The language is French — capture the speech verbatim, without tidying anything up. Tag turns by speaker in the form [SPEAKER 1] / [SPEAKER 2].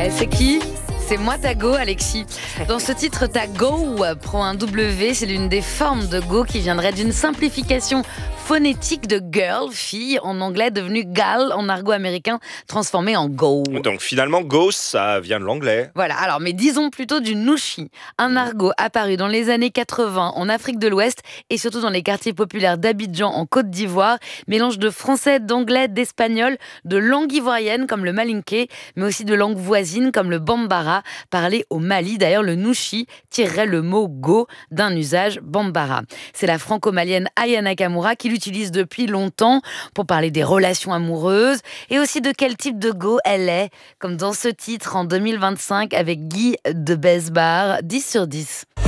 [SPEAKER 1] Et c'est qui ? C'est moi ta go, Alexis. Dans ce titre, ta go prend un W, c'est l'une des formes de go qui viendrait d'une simplification phonétique de girl, fille, en anglais, devenue gal en argot américain, transformé en go.
[SPEAKER 2] Donc finalement, go, ça vient de l'anglais.
[SPEAKER 1] Voilà, alors mais disons plutôt du nushi, un argot apparu dans les années quatre-vingts en Afrique de l'Ouest et surtout dans les quartiers populaires d'Abidjan en Côte d'Ivoire, mélange de français, d'anglais, d'espagnol, de langue ivoirienne comme le malinké, mais aussi de langues voisines comme le bambara, parlé au Mali. D'ailleurs, le nushi tirerait le mot go d'un usage bambara. C'est la franco-malienne Aya Nakamura qui l'utilise depuis longtemps pour parler des relations amoureuses et aussi de quel type de go elle est, comme dans ce titre en deux mille vingt-cinq avec Guy de Besbar, dix sur dix.